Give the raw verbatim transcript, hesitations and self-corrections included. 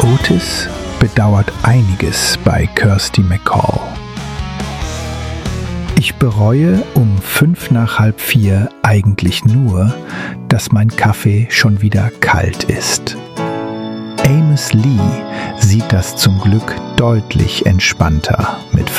Otis bedauert einiges bei Kirsty MacColl. Ich bereue um fünf nach halb vier eigentlich nur, dass mein Kaffee schon wieder kalt ist. Amos Lee sieht das zum Glück deutlich entspannter mit